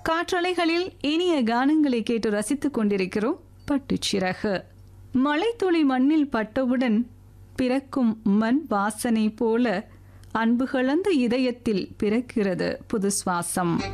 காற்றலைகளில் இனிய கானங்களை கேட்டு ரசித்துக் கொண்டிருக்கிறோம். பட்டுச்சிறகு. மழைத்துளி மண்ணில் பட்டவுடன் பிறக்கும் மண் வாசனை போல அன்பு கலந்த இதயத்தில் பிறக்கிறது புது சுவாசம்.